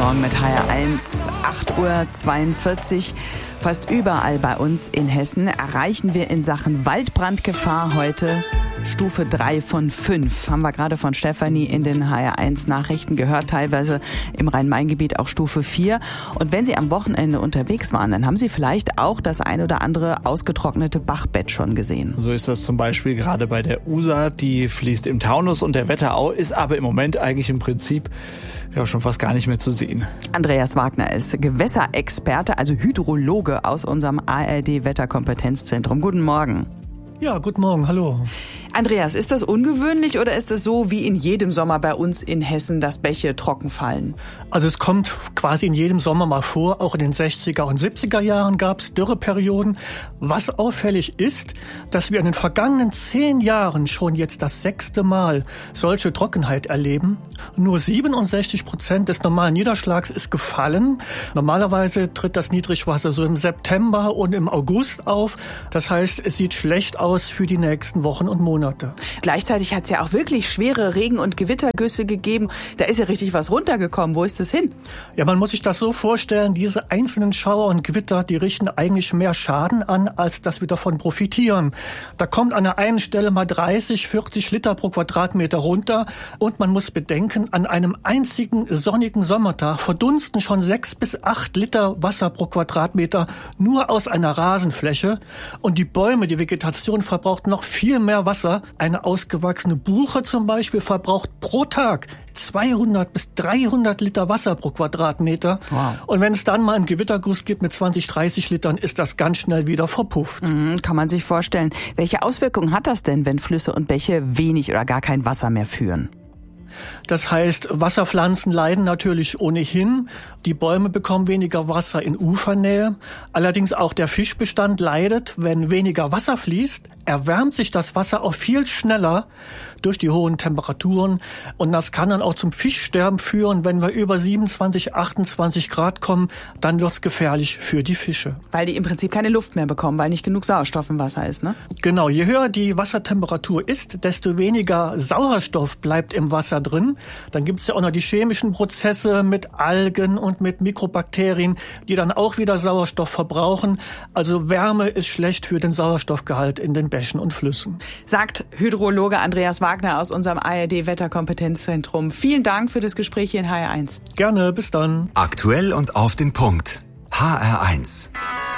Morgen mit HR1, 8:42 Uhr. Fast überall bei uns in Hessen erreichen wir in Sachen Waldbrandgefahr heute Stufe 3 von 5. Haben wir gerade von Stefanie in den HR1 Nachrichten gehört, teilweise im Rhein-Main-Gebiet auch Stufe 4. Und wenn Sie am Wochenende unterwegs waren, dann haben Sie vielleicht auch das ein oder andere ausgetrocknete Bachbett schon gesehen. So ist das zum Beispiel gerade bei der Usa, die fließt im Taunus und der Wetterau, ist aber im Moment eigentlich im Prinzip schon fast gar nicht mehr zu sehen. Andreas Wagner ist Gewässerexperte, also Hydrologe aus unserem ARD-Wetterkompetenzzentrum. Guten Morgen. Ja, guten Morgen, hallo. Andreas, ist das ungewöhnlich oder ist es so wie in jedem Sommer bei uns in Hessen, dass Bäche trocken fallen? Also es kommt quasi in jedem Sommer mal vor, auch in den 60er und 70er Jahren gab es Dürreperioden. Was auffällig ist, dass wir in den vergangenen 10 Jahren schon jetzt das 6. Mal solche Trockenheit erleben. Nur 67% des normalen Niederschlags ist gefallen. Normalerweise tritt das Niedrigwasser so im September und im August auf. Das heißt, es sieht schlecht aus für die nächsten Wochen und Monate. Gleichzeitig hat es ja auch wirklich schwere Regen- und Gewittergüsse gegeben. Da ist ja richtig was runtergekommen. Wo ist das hin? Ja, man muss sich das so vorstellen, diese einzelnen Schauer und Gewitter, die richten eigentlich mehr Schaden an, als dass wir davon profitieren. Da kommt an der einen Stelle mal 30, 40 Liter pro Quadratmeter runter. Und man muss bedenken, an einem einzigen sonnigen Sommertag verdunsten schon 6 bis 8 Liter Wasser pro Quadratmeter nur aus einer Rasenfläche. Und die Bäume, die Vegetation verbraucht noch viel mehr Wasser. Eine ausgewachsene Buche zum Beispiel verbraucht pro Tag 200 bis 300 Liter Wasser pro Quadratmeter. Wow. Und wenn es dann mal einen Gewitterguss gibt mit 20, 30 Litern, ist das ganz schnell wieder verpufft. Kann man sich vorstellen. Welche Auswirkungen hat das denn, wenn Flüsse und Bäche wenig oder gar kein Wasser mehr führen? Das heißt, Wasserpflanzen leiden natürlich ohnehin. Die Bäume bekommen weniger Wasser in Ufernähe. Allerdings auch der Fischbestand leidet. Wenn weniger Wasser fließt, erwärmt sich das Wasser auch viel schneller durch die hohen Temperaturen. Und das kann dann auch zum Fischsterben führen. Wenn wir über 27, 28 Grad kommen, dann wird's gefährlich für die Fische. Weil die im Prinzip keine Luft mehr bekommen, weil nicht genug Sauerstoff im Wasser ist, ne? Genau, je höher die Wassertemperatur ist, desto weniger Sauerstoff bleibt im Wasser drin. Dann gibt's ja auch noch die chemischen Prozesse mit Algen und mit Mikrobakterien, die dann auch wieder Sauerstoff verbrauchen. Also Wärme ist schlecht für den Sauerstoffgehalt in den Bächen und Flüssen. Sagt Hydrologe Andreas Wagner aus unserem ARD-Wetterkompetenzzentrum. Vielen Dank für das Gespräch hier in HR1. Gerne, bis dann. Aktuell und auf den Punkt. HR1.